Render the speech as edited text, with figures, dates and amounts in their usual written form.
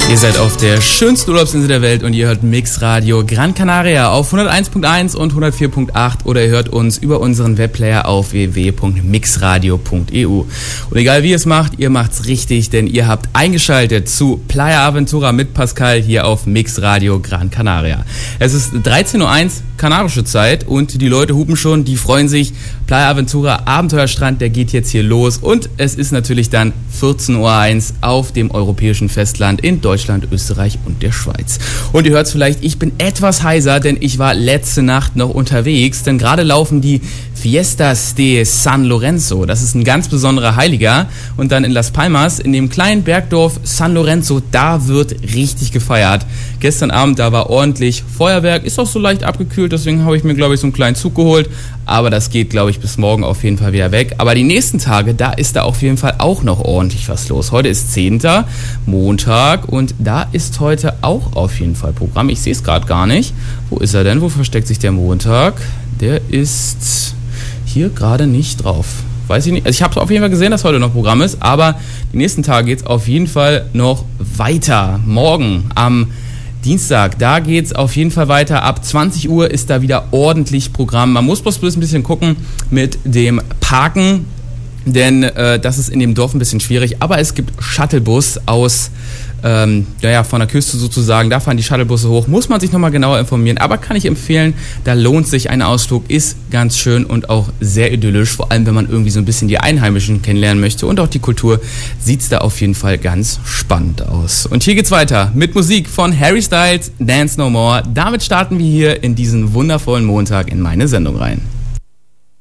Ihr seid auf der schönsten Urlaubsinsel der Welt und ihr hört Mix Radio Gran Canaria auf 101.1 und 104.8 oder ihr hört uns über unseren Webplayer auf www.mixradio.eu. Und egal wie ihr es macht, ihr macht's richtig, denn ihr habt eingeschaltet zu Playa Aventura mit Pascal hier auf Mix Radio Gran Canaria. Es ist 13.01 Uhr kanarische Zeit und die Leute hupen schon, die freuen sich. Playa Aventura Abenteuerstrand, der geht jetzt hier los und es ist natürlich dann 14.01 Uhr auf dem europäischen Festland in Deutschland, Österreich und der Schweiz. Und ihr hört es vielleicht, ich bin etwas heiser, denn ich war letzte Nacht noch unterwegs, denn gerade laufen die Fiestas de San Lorenzo. Das ist ein ganz besonderer Heiliger. Und dann in Las Palmas, in dem kleinen Bergdorf San Lorenzo, da wird richtig gefeiert. Gestern Abend, da war ordentlich Feuerwerk, ist auch so leicht abgekühlt, deswegen habe ich mir, glaube ich, so einen kleinen Zug geholt. Aber das geht, glaube ich, bis morgen auf jeden Fall wieder weg. Aber die nächsten Tage, da ist da auf jeden Fall auch noch ordentlich was los. Heute ist 10. Montag und da ist heute auch auf jeden Fall Programm. Ich sehe es gerade gar nicht. Wo ist er denn? Wo versteckt sich der Montag? Der ist hier gerade nicht drauf. Weiß ich nicht. Also ich habe auf jeden Fall gesehen, dass heute noch Programm ist, aber die nächsten Tage geht es auf jeden Fall noch weiter. Morgen am Dienstag, da geht's auf jeden Fall weiter. Ab 20 Uhr ist da wieder ordentlich Programm. Man muss bloß ein bisschen gucken mit dem Parken, denn das ist in dem Dorf ein bisschen schwierig. Aber es gibt Shuttlebus aus von der Küste sozusagen. Da fahren die Shuttlebusse hoch. Muss man sich nochmal genauer informieren. Aber kann ich empfehlen, da lohnt sich ein Ausflug. Ist ganz schön und auch sehr idyllisch. Vor allem, wenn man irgendwie so ein bisschen die Einheimischen kennenlernen möchte. Und auch die Kultur sieht's da auf jeden Fall ganz spannend aus. Und hier geht's weiter mit Musik von Harry Styles, Dance No More. Damit starten wir hier in diesen wundervollen Montag in meine Sendung rein.